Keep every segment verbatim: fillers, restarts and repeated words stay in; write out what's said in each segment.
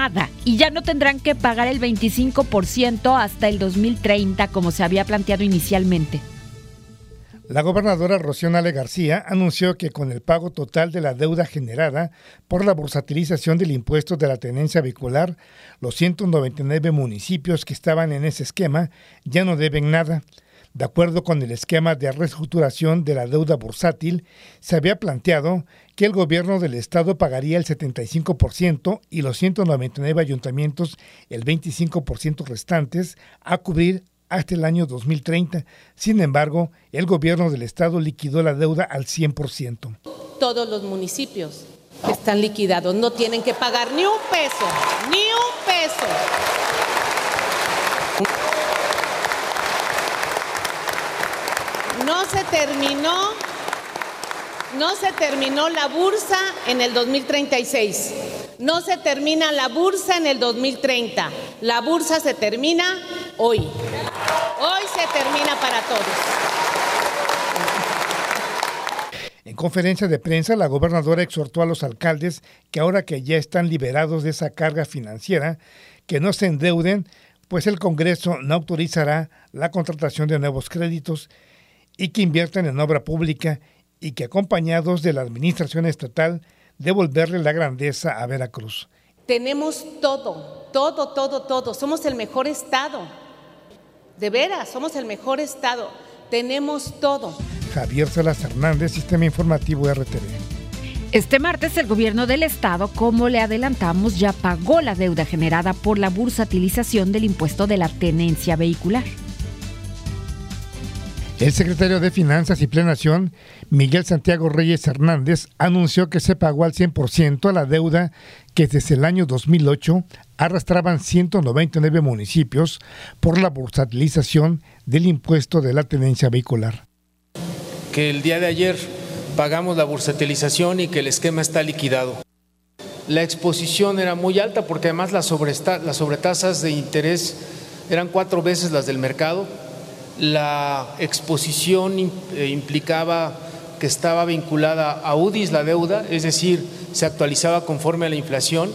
nada y ya no tendrán que pagar el veinticinco por ciento hasta el dos mil treinta como se había planteado inicialmente. La gobernadora Rocío Nale García anunció que con el pago total de la deuda generada por la bursatilización del impuesto de la tenencia vehicular, los ciento noventa y nueve municipios que estaban en ese esquema ya no deben nada. De acuerdo con el esquema de reestructuración de la deuda bursátil, se había planteado que el gobierno del estado pagaría el setenta y cinco por ciento y los ciento noventa y nueve ayuntamientos el veinticinco por ciento restantes a cubrir hasta el año dos mil treinta. Sin embargo, el gobierno del estado liquidó la deuda al cien por ciento. Todos los municipios están liquidados, no tienen que pagar ni un peso, ni un peso. No se terminó, no se terminó la bursa en el dos mil treinta y seis. No se termina la bursa en el dos mil treinta. La bursa se termina hoy. Hoy se termina para todos. En conferencia de prensa, la gobernadora exhortó a los alcaldes que ahora que ya están liberados de esa carga financiera, que no se endeuden, pues el Congreso no autorizará la contratación de nuevos créditos y que inviertan en obra pública y que acompañados de la administración estatal devolverle la grandeza a Veracruz. Tenemos todo, todo, todo, todo. Somos el mejor estado. De veras, somos el mejor estado. Tenemos todo. Javier Salas Hernández, Sistema Informativo R T V. Este martes el gobierno del estado, como le adelantamos, ya pagó la deuda generada por la bursatilización del impuesto de la tenencia vehicular. El secretario de Finanzas y Planeación, Miguel Santiago Reyes Hernández, anunció que se pagó al cien por ciento la deuda que desde el año dos mil ocho arrastraban ciento noventa y nueve municipios por la bursatilización del impuesto de la tenencia vehicular. Que el día de ayer pagamos la bursatilización y que el esquema está liquidado. La exposición era muy alta porque además las, sobresta- las sobretasas de interés eran cuatro veces las del mercado. La exposición implicaba que estaba vinculada a U D I S la deuda, es decir, se actualizaba conforme a la inflación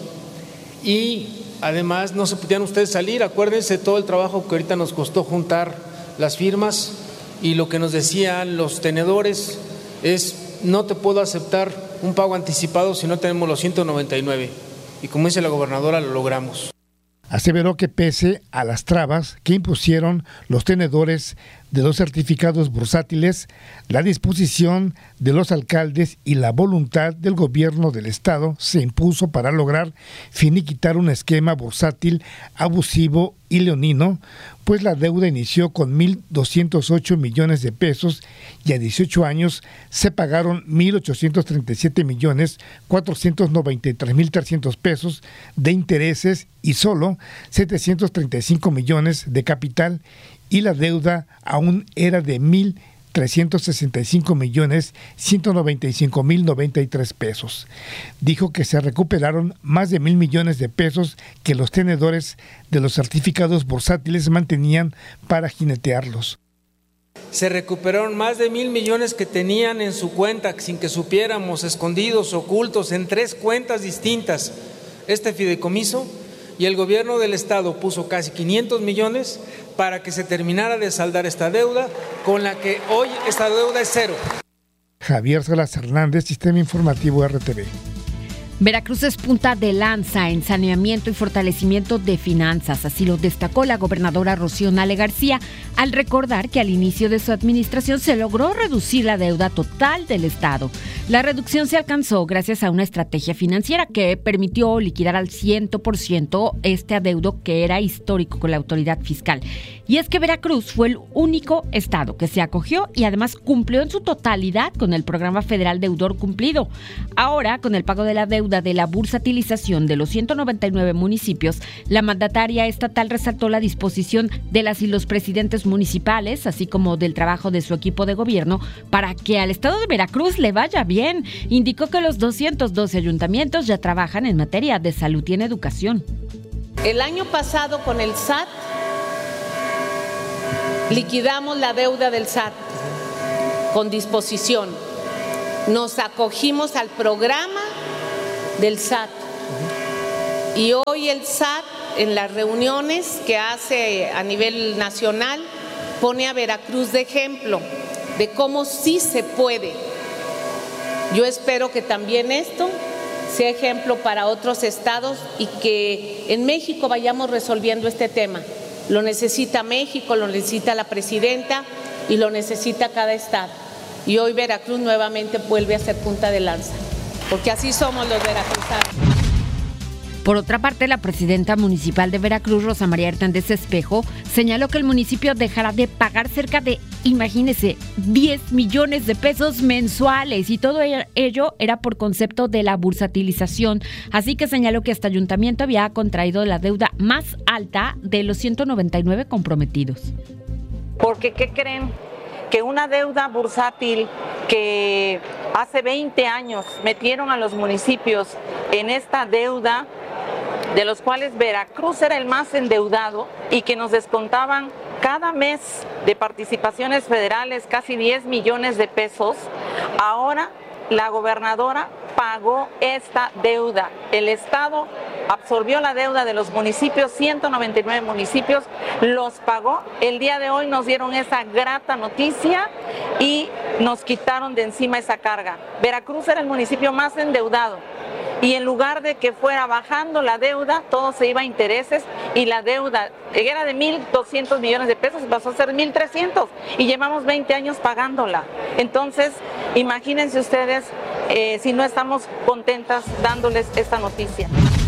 y además no se podían ustedes salir. Acuérdense todo el trabajo que ahorita nos costó juntar las firmas y lo que nos decían los tenedores es: no te puedo aceptar un pago anticipado si no tenemos los ciento noventa y nueve. Y como dice la gobernadora, lo logramos. Aseveró que pese a las trabas que impusieron los tenedores de los certificados bursátiles, la disposición de los alcaldes y la voluntad del gobierno del estado se impuso para lograr finiquitar un esquema bursátil abusivo y leonino, pues la deuda inició con mil doscientos ocho millones de pesos y a dieciocho años se pagaron mil ochocientos treinta y siete millones cuatrocientos noventa y tres mil trescientos pesos de intereses y solo setecientos treinta y cinco millones de capital, y la deuda aún era de mil trescientos sesenta y cinco millones ciento noventa y cinco mil noventa y tres pesos. Dijo que se recuperaron más de mil millones de pesos que los tenedores de los certificados bursátiles mantenían para jinetearlos. Se recuperaron más de mil millones que tenían en su cuenta sin que supiéramos, escondidos, ocultos, en tres cuentas distintas. Este fideicomiso, y el gobierno del estado puso casi quinientos millones para que se terminara de saldar esta deuda, con la que hoy esta deuda es cero. Javier Salas Hernández, Sistema Informativo R T V. Veracruz es punta de lanza en saneamiento y fortalecimiento de finanzas, así lo destacó la gobernadora Rocío Nale García al recordar que al inicio de su administración se logró reducir la deuda total del estado. La reducción se alcanzó gracias a una estrategia financiera que permitió liquidar al cien por ciento este adeudo que era histórico con la autoridad fiscal. Y es que Veracruz fue el único estado que se acogió y además cumplió en su totalidad con el programa federal deudor cumplido. Ahora, con el pago de la deuda de la bursatilización de los ciento noventa y nueve municipios, la mandataria estatal resaltó la disposición de las y los presidentes municipales, así como del trabajo de su equipo de gobierno, para que al estado de Veracruz le vaya bien. Indicó que los doscientos doce ayuntamientos ya trabajan en materia de salud y en educación. El año pasado con el S A T liquidamos la deuda del S A T con disposición. Nos acogimos al programa del S A T Y hoy el S A T, en las reuniones que hace a nivel nacional, pone a Veracruz de ejemplo de cómo sí se puede. Yo espero que también esto sea ejemplo para otros estados y que en México vayamos resolviendo este tema. Lo necesita México, lo necesita la presidenta y lo necesita cada estado. Y hoy Veracruz nuevamente vuelve a ser punta de lanza, porque así somos los veracruzanos. Por otra parte, la presidenta municipal de Veracruz, Rosa María Hernández Espejo, señaló que el municipio dejará de pagar cerca de, imagínense, diez millones de pesos mensuales, y todo ello era por concepto de la bursatilización. Así que señaló que este ayuntamiento había contraído la deuda más alta de los ciento noventa y nueve comprometidos. Porque, ¿qué creen? Que una deuda bursátil que hace veinte años metieron a los municipios en esta deuda, de los cuales Veracruz era el más endeudado y que nos descontaban cada mes de participaciones federales casi diez millones de pesos, ahora la gobernadora pagó esta deuda. El Estado absorbió la deuda de los municipios, ciento noventa y nueve municipios, los pagó. El día de hoy nos dieron esa grata noticia y nos quitaron de encima esa carga. Veracruz era el municipio más endeudado y en lugar de que fuera bajando la deuda, todo se iba a intereses y la deuda era de mil doscientos millones de pesos, pasó a ser mil trescientos y llevamos veinte años pagándola. Entonces, imagínense ustedes eh, si no estamos contentas dándoles esta noticia.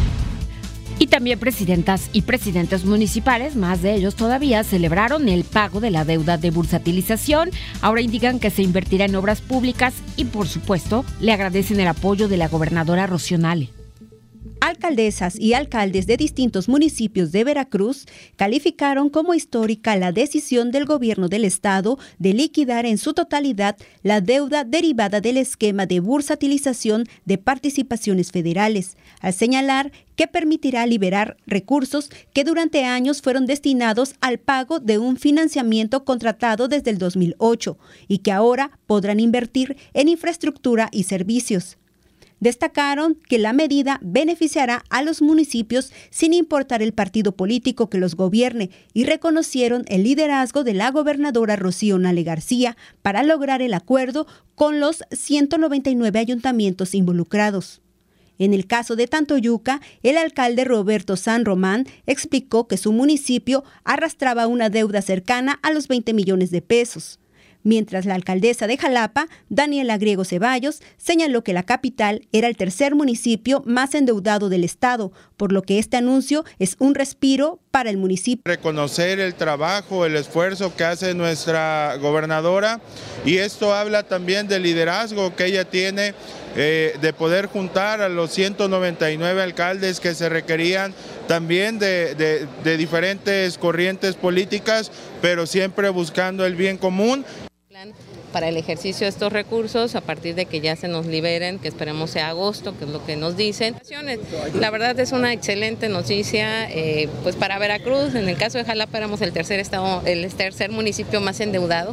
Y también presidentas y presidentes municipales, más de ellos todavía, celebraron el pago de la deuda de bursatilización. Ahora indican que se invertirá en obras públicas y, por supuesto, le agradecen el apoyo de la gobernadora Rocío Nale. Alcaldesas y alcaldes de distintos municipios de Veracruz calificaron como histórica la decisión del gobierno del estado de liquidar en su totalidad la deuda derivada del esquema de bursatilización de participaciones federales, al señalar que permitirá liberar recursos que durante años fueron destinados al pago de un financiamiento contratado desde el dos mil ocho y que ahora podrán invertir en infraestructura y servicios. Destacaron que la medida beneficiará a los municipios sin importar el partido político que los gobierne y reconocieron el liderazgo de la gobernadora Rocío Nale García para lograr el acuerdo con los ciento noventa y nueve ayuntamientos involucrados. En el caso de Tantoyuca, el alcalde Roberto San Román explicó que su municipio arrastraba una deuda cercana a los veinte millones de pesos. Mientras la alcaldesa de Jalapa, Daniela Griego Ceballos, señaló que la capital era el tercer municipio más endeudado del estado, por lo que este anuncio es un respiro para el municipio. Reconocer el trabajo, el esfuerzo que hace nuestra gobernadora, y esto habla también del liderazgo que ella tiene, eh, de poder juntar a los ciento noventa y nueve alcaldes que se requerían también de, de, de diferentes corrientes políticas, pero siempre buscando el bien común. Para el ejercicio de estos recursos, a partir de que ya se nos liberen, que esperemos sea agosto, que es lo que nos dicen. La verdad es una excelente noticia eh, pues para Veracruz. En el caso de Jalapa éramos el tercer estado, el tercer municipio más endeudado.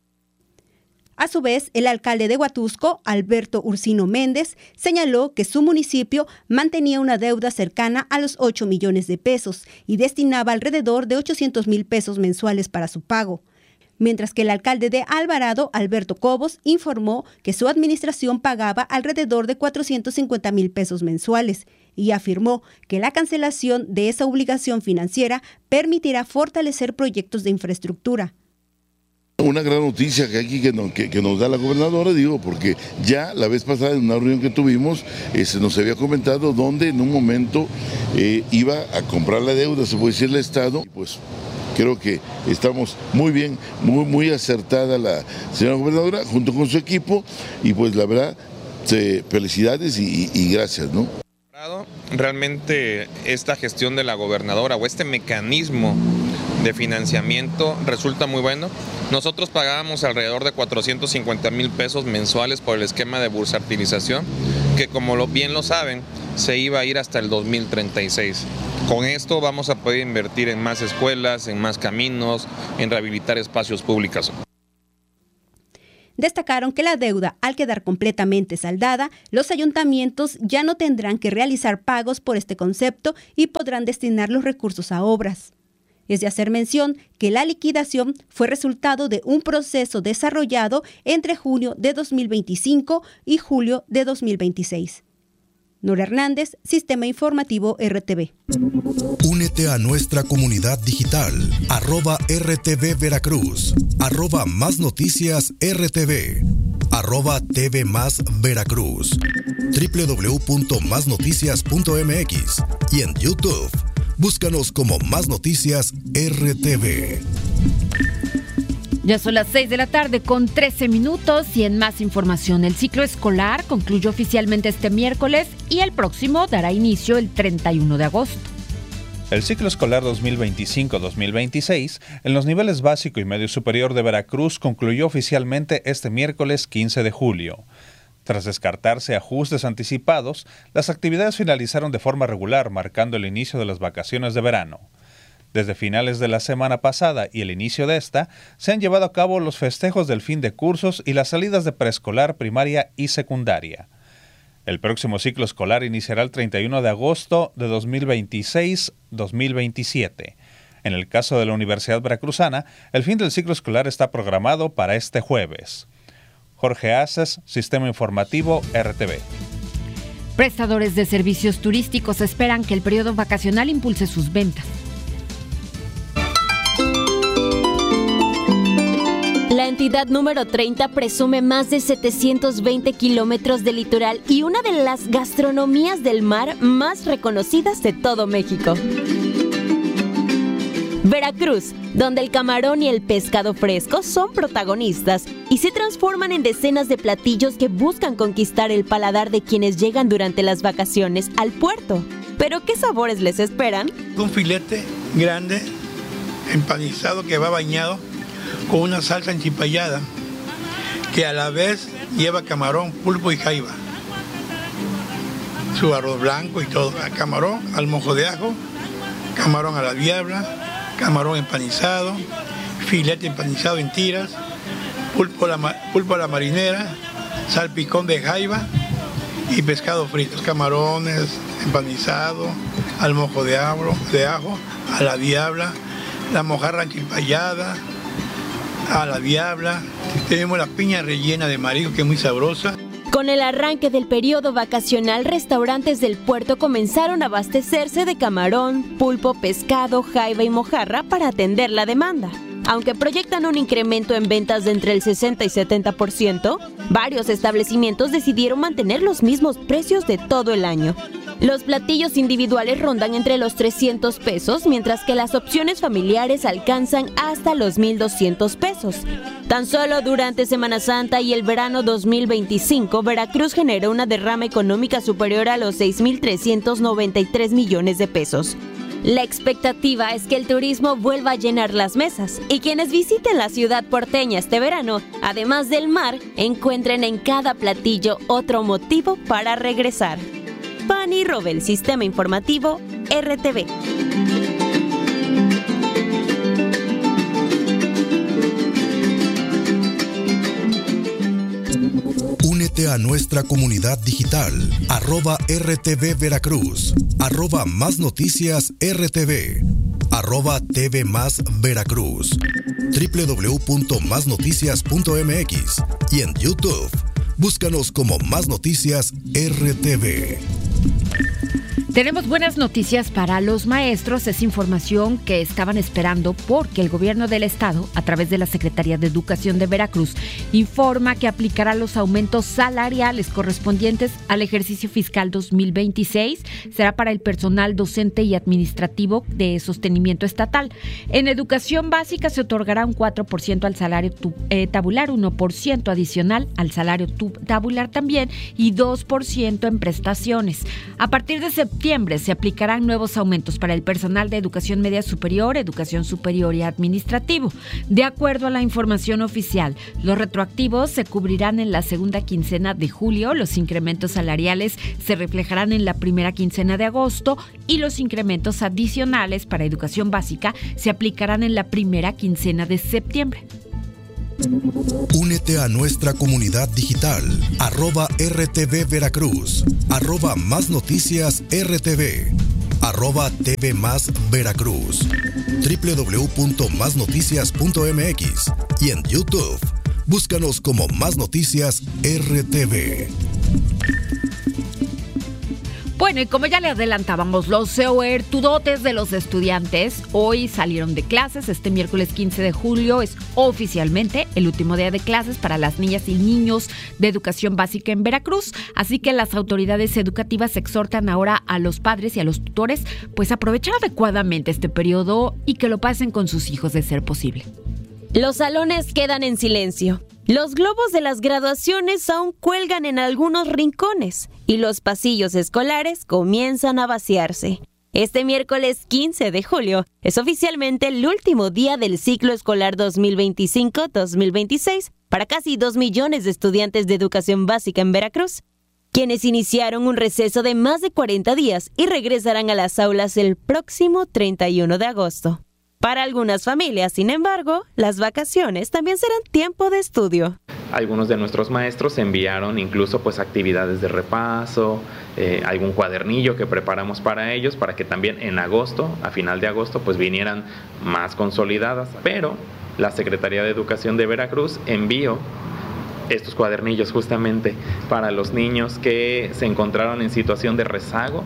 A su vez, el alcalde de Huatusco, Alberto Ursino Méndez, señaló que su municipio mantenía una deuda cercana a los ocho millones de pesos y destinaba alrededor de ochocientos mil pesos mensuales para su pago. Mientras que el alcalde de Alvarado, Alberto Cobos, informó que su administración pagaba alrededor de cuatrocientos cincuenta mil pesos mensuales y afirmó que la cancelación de esa obligación financiera permitirá fortalecer proyectos de infraestructura. Una gran noticia que aquí que nos, que, que nos da la gobernadora, digo, porque ya la vez pasada en una reunión que tuvimos, eh, se nos había comentado dónde en un momento eh, iba a comprar la deuda, se puede decir el Estado, pues creo que estamos muy bien, muy, muy acertada la señora gobernadora junto con su equipo y pues la verdad, eh, felicidades y, y gracias, ¿no? Realmente esta gestión de la gobernadora o este mecanismo de financiamiento resulta muy bueno. Nosotros pagábamos alrededor de cuatrocientos cincuenta mil pesos mensuales por el esquema de bursatilización, que como lo, bien lo saben, se iba a ir hasta el dos mil treinta y seis. Con esto vamos a poder invertir en más escuelas, en más caminos, en rehabilitar espacios públicos. Destacaron que la deuda, al quedar completamente saldada, los ayuntamientos ya no tendrán que realizar pagos por este concepto y podrán destinar los recursos a obras. Es de hacer mención que la liquidación fue resultado de un proceso desarrollado entre junio de dos mil veinticinco y julio de dos mil veintiséis. Nora Hernández, Sistema Informativo R T V. Únete a nuestra comunidad digital, arroba R T V Veracruz, arroba Más Noticias R T V, arroba T V Más Veracruz, doble u doble u doble u punto más noticias punto m x y en YouTube. Búscanos como Más Noticias R T V. Ya son las seis de la tarde con trece minutos y en más información, el ciclo escolar concluyó oficialmente este miércoles y el próximo dará inicio el treinta y uno de agosto. El ciclo escolar dos mil veinticinco dos mil veintiséis en los niveles básico y medio superior de Veracruz concluyó oficialmente este miércoles quince de julio. Tras descartarse ajustes anticipados, las actividades finalizaron de forma regular, marcando el inicio de las vacaciones de verano. Desde finales de la semana pasada y el inicio de esta, se han llevado a cabo los festejos del fin de cursos y las salidas de preescolar, primaria y secundaria. El próximo ciclo escolar iniciará el treinta y uno de agosto de dos mil veintiséis dos mil veintisiete. En el caso de la Universidad Veracruzana, el fin del ciclo escolar está programado para este jueves. Jorge Aces, Sistema Informativo R T V. Prestadores de servicios turísticos esperan que el periodo vacacional impulse sus ventas. La entidad número treinta presume más de setecientos veinte kilómetros de litoral y una de las gastronomías del mar más reconocidas de todo México. Veracruz, donde el camarón y el pescado fresco son protagonistas y se transforman en decenas de platillos que buscan conquistar el paladar de quienes llegan durante las vacaciones al puerto. ¿Pero qué sabores les esperan? Un filete grande, empanizado, que va bañado con una salsa enchipallada que a la vez lleva camarón, pulpo y jaiba. Su arroz blanco y todo. Camarón al mojo de ajo, camarón a la diabla, camarón empanizado, filete empanizado en tiras, pulpo a la, pulpo a la marinera, salpicón de jaiba y pescado frito. Camarones empanizado al mojo de ajo, de ajo a la diabla, la mojarra enchipallada a la diabla. Tenemos la piña rellena de marisco, que es muy sabrosa. Con el arranque del periodo vacacional, restaurantes del puerto comenzaron a abastecerse de camarón, pulpo, pescado, jaiba y mojarra para atender la demanda. Aunque proyectan un incremento en ventas de entre el sesenta y setenta por ciento, varios establecimientos decidieron mantener los mismos precios de todo el año. Los platillos individuales rondan entre los trescientos pesos, mientras que las opciones familiares alcanzan hasta los mil doscientos pesos. Tan solo durante Semana Santa y el verano dos mil veinticinco, Veracruz generó una derrama económica superior a los seis mil trescientos noventa y tres millones de pesos. La expectativa es que el turismo vuelva a llenar las mesas y quienes visiten la ciudad porteña este verano, además del mar, encuentren en cada platillo otro motivo para regresar. Fanny Robel, Sistema Informativo R T V. Únete a nuestra comunidad digital, arroba R T V Veracruz, arroba Más Noticias R T V, arroba T V Más Veracruz, doble u doble u doble u punto más noticias punto m x y en YouTube. Búscanos como Más Noticias R T V. Tenemos buenas noticias para los maestros, es información que estaban esperando porque el gobierno del estado, a través de la Secretaría de Educación de Veracruz, informa que aplicará los aumentos salariales correspondientes al ejercicio fiscal dos mil veintiséis. Será para el personal docente y administrativo de sostenimiento estatal. En educación básica se otorgará un cuatro por ciento al salario tu, eh, tabular, uno por ciento adicional al salario tu, tabular también y dos por ciento en prestaciones. A partir de septiembre se aplicarán nuevos aumentos para el personal de educación media superior, educación superior y administrativo. De acuerdo a la información oficial, los retroactivos se cubrirán en la segunda quincena de julio, los incrementos salariales se reflejarán en la primera quincena de agosto y los incrementos adicionales para educación básica se aplicarán en la primera quincena de septiembre. Únete a nuestra comunidad digital, arroba R T V Veracruz, arroba Más Noticias R T V, arroba T V Más Veracruz, doble u doble u doble u punto más noticias punto m x y en YouTube. Búscanos como Más Noticias R T V. Bueno, y como ya le adelantábamos, los suertudotes de los estudiantes hoy salieron de clases. Este miércoles quince de julio es oficialmente el último día de clases para las niñas y niños de educación básica en Veracruz. Así que las autoridades educativas exhortan ahora a los padres y a los tutores pues aprovechar adecuadamente este periodo y que lo pasen con sus hijos de ser posible. Los salones quedan en silencio. Los globos de las graduaciones aún cuelgan en algunos rincones y los pasillos escolares comienzan a vaciarse. Este miércoles quince de julio es oficialmente el último día del ciclo escolar dos mil veinticinco dos mil veintiséis para casi dos millones de estudiantes de educación básica en Veracruz, quienes iniciaron un receso de más de cuarenta días y regresarán a las aulas el próximo treinta y uno de agosto. Para algunas familias, sin embargo, las vacaciones también serán tiempo de estudio. Algunos de nuestros maestros enviaron incluso pues actividades de repaso, eh, algún cuadernillo que preparamos para ellos para que también en agosto, a final de agosto, pues vinieran más consolidadas. Pero la Secretaría de Educación de Veracruz envió estos cuadernillos justamente para los niños que se encontraron en situación de rezago,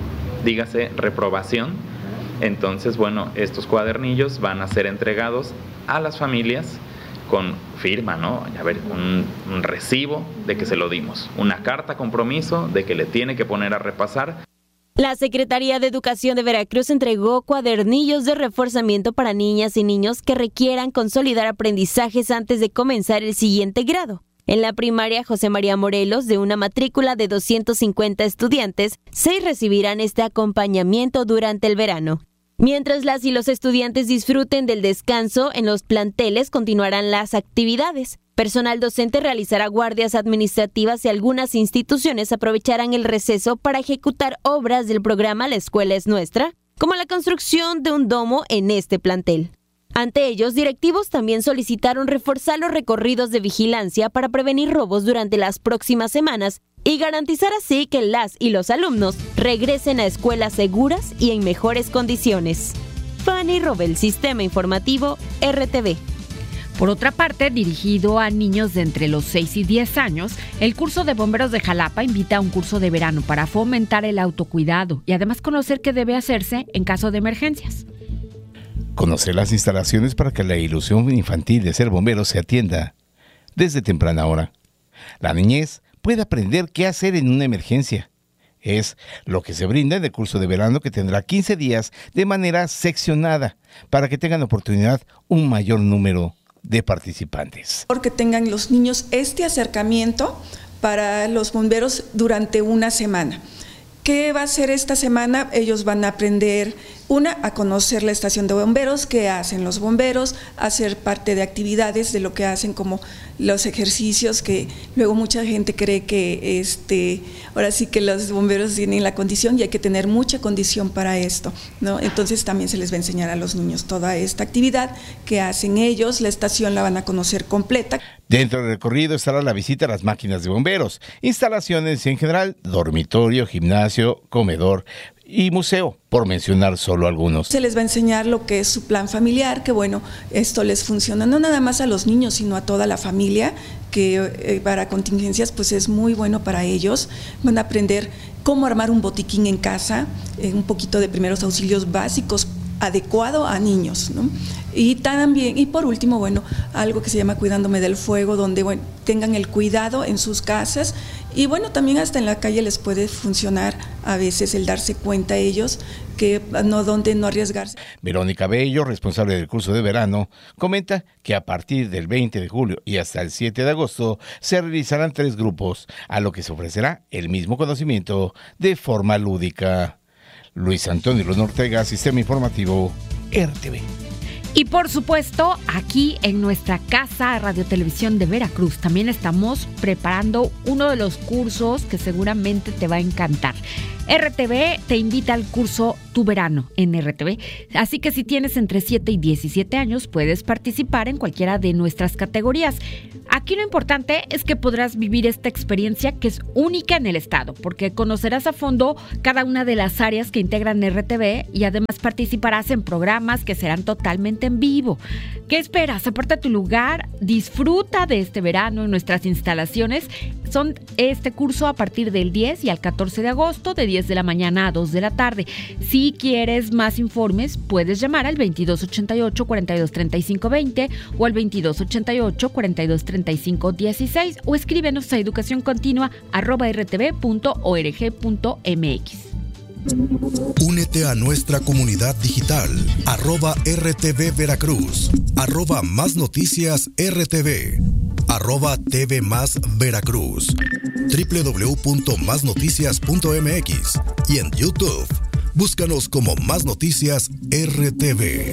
dígase reprobación. Entonces, bueno, estos cuadernillos van a ser entregados a las familias con firma, ¿no? A ver, un, un recibo de que se lo dimos, una carta compromiso de que le tiene que poner a repasar. La Secretaría de Educación de Veracruz entregó cuadernillos de reforzamiento para niñas y niños que requieran consolidar aprendizajes antes de comenzar el siguiente grado. En la primaria José María Morelos, de una matrícula de doscientos cincuenta estudiantes, seis recibirán este acompañamiento durante el verano. Mientras las y los estudiantes disfruten del descanso, en los planteles continuarán las actividades. Personal docente realizará guardias administrativas y algunas instituciones aprovecharán el receso para ejecutar obras del programa La Escuela es Nuestra, como la construcción de un domo en este plantel. Ante ellos, directivos también solicitaron reforzar los recorridos de vigilancia para prevenir robos durante las próximas semanas y garantizar así que las y los alumnos regresen a escuelas seguras y en mejores condiciones. Fanny Robel, Sistema Informativo R T V. Por otra parte, dirigido a niños de entre los seis y diez años, el curso de bomberos de Jalapa invita a un curso de verano para fomentar el autocuidado y además conocer qué debe hacerse en caso de emergencias. Conocer las instalaciones para que la ilusión infantil de ser bombero se atienda desde temprana hora. La niñez puede aprender qué hacer en una emergencia. Es lo que se brinda en el curso de verano, que tendrá quince días de manera seccionada para que tengan oportunidad un mayor número de participantes. Porque tengan los niños este acercamiento para los bomberos durante una semana. ¿Qué va a hacer esta semana? Ellos van a aprender, una, a conocer la estación de bomberos, qué hacen los bomberos, a ser parte de actividades de lo que hacen, como los ejercicios, que luego mucha gente cree que este, ahora sí que los bomberos tienen la condición y hay que tener mucha condición para esto, ¿no? Entonces también se les va a enseñar a los niños toda esta actividad que hacen ellos, la estación la van a conocer completa. Dentro del recorrido estará la visita a las máquinas de bomberos, instalaciones en general, dormitorio, gimnasio, comedor y museo, por mencionar solo algunos. Se les va a enseñar lo que es su plan familiar, que bueno, esto les funciona no nada más a los niños, sino a toda la familia, que eh, para contingencias pues es muy bueno para ellos. Van a aprender cómo armar un botiquín en casa, eh, un poquito de primeros auxilios básicos adecuado a niños, ¿no? Y también, y por último, bueno, algo que se llama Cuidándome del Fuego, donde bueno, tengan el cuidado en sus casas, y bueno, también hasta en la calle les puede funcionar a veces el darse cuenta ellos que no, dónde no arriesgarse. Verónica Bello, responsable del curso de verano, comenta que a partir del veinte de julio y hasta el siete de agosto se realizarán tres grupos, a lo que se ofrecerá el mismo conocimiento de forma lúdica. Luis Antonio Luna Ortega, Sistema Informativo R T V. Y por supuesto, aquí en nuestra casa Radio Televisión de Veracruz también estamos preparando uno de los cursos que seguramente te va a encantar. R T V te invita al curso Tu Verano en R T V, así que si tienes entre siete y diecisiete años puedes participar en cualquiera de nuestras categorías. Aquí lo importante es que podrás vivir esta experiencia que es única en el estado, porque conocerás a fondo cada una de las áreas que integran R T V y además participarás en programas que serán totalmente en vivo. ¿Qué esperas? Aparta tu lugar, disfruta de este verano en nuestras instalaciones. Son este curso a partir del diez y al catorce de agosto, de diez de la mañana a dos de la tarde. Si quieres más informes, puedes llamar al veintidós ochenta y ocho, cuarenta y dos treinta y cinco veinte o al veintidós ochenta y ocho, cuarenta y dos treinta y cinco dieciséis o escríbenos a educacioncontinua arroba r t v punto org punto m x. Únete a nuestra comunidad digital, arroba R T V Veracruz, arroba Más Noticias R T V, arroba T V Más Veracruz, doble u doble u doble u punto más noticias punto m x y en YouTube. Búscanos como Más Noticias R T V.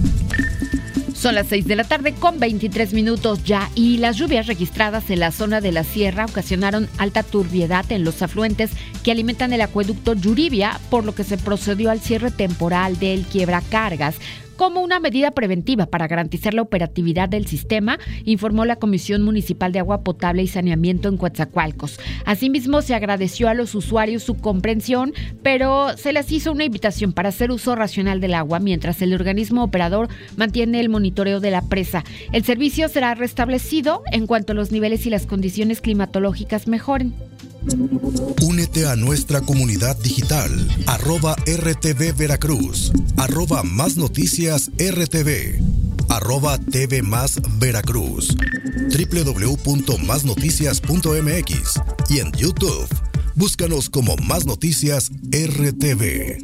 Son las seis de la tarde con veintitrés minutos ya y las lluvias registradas en la zona de la sierra ocasionaron alta turbiedad en los afluentes que alimentan el acueducto Yuribia, por lo que se procedió al cierre temporal del quiebracargas como una medida preventiva para garantizar la operatividad del sistema, informó la Comisión Municipal de Agua Potable y Saneamiento en Coatzacoalcos. Asimismo, se agradeció a los usuarios su comprensión, pero se les hizo una invitación para hacer uso racional del agua mientras el organismo operador mantiene el monitoreo de la presa. El servicio será restablecido en cuanto los niveles y las condiciones climatológicas mejoren. Únete a nuestra comunidad digital, arroba R T V Veracruz, arroba Más Noticias R T V, arroba T V Más Veracruz, doble u doble u doble u punto más noticias punto m x y en YouTube. Búscanos como Más Noticias R T V.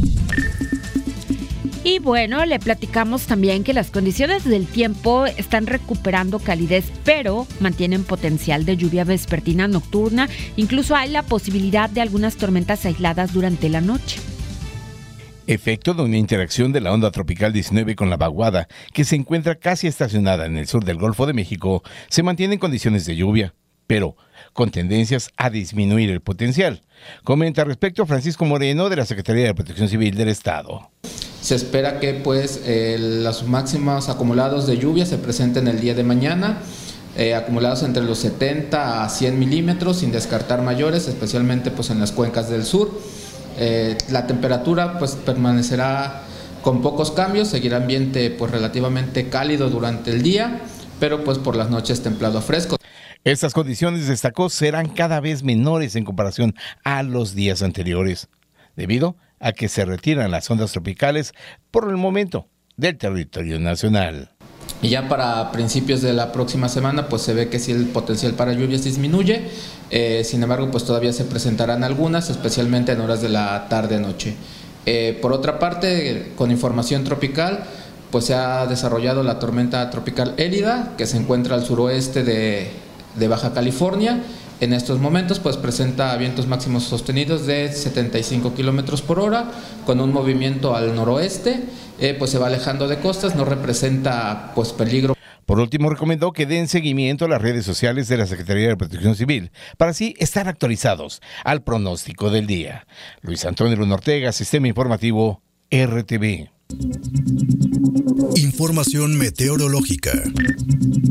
Y bueno, le platicamos también que las condiciones del tiempo están recuperando calidez, pero mantienen potencial de lluvia vespertina nocturna. Incluso hay la posibilidad de algunas tormentas aisladas durante la noche. Efecto de una interacción de la onda tropical diecinueve con la vaguada, que se encuentra casi estacionada en el sur del Golfo de México, se mantienen condiciones de lluvia, pero con tendencias a disminuir el potencial. Comenta al respecto Francisco Moreno, de la Secretaría de Protección Civil del Estado. Se espera que pues eh, los máximos acumulados de lluvia se presenten el día de mañana, eh, acumulados entre los setenta a cien milímetros, sin descartar mayores, especialmente pues en las cuencas del sur. Eh, la temperatura pues permanecerá con pocos cambios, seguirá ambiente pues relativamente cálido durante el día, pero pues por las noches templado a fresco. Estas condiciones, destacó, serán cada vez menores en comparación a los días anteriores, debido a que se retiran las ondas tropicales por el momento del territorio nacional. Y ya para principios de la próxima semana pues se ve que sí el potencial para lluvias disminuye, eh, sin embargo pues todavía se presentarán algunas, especialmente en horas de la tarde-noche. Eh, por otra parte, con información tropical, pues se ha desarrollado la tormenta tropical Élida, que se encuentra al suroeste de, de Baja California. En estos momentos pues presenta vientos máximos sostenidos de setenta y cinco kilómetros por hora, con un movimiento al noroeste, eh, pues se va alejando de costas, no representa pues peligro. Por último, recomendó que den seguimiento a las redes sociales de la Secretaría de Protección Civil para así estar actualizados al pronóstico del día. Luis Antonio Luna Ortega, Sistema Informativo R T V. Información meteorológica.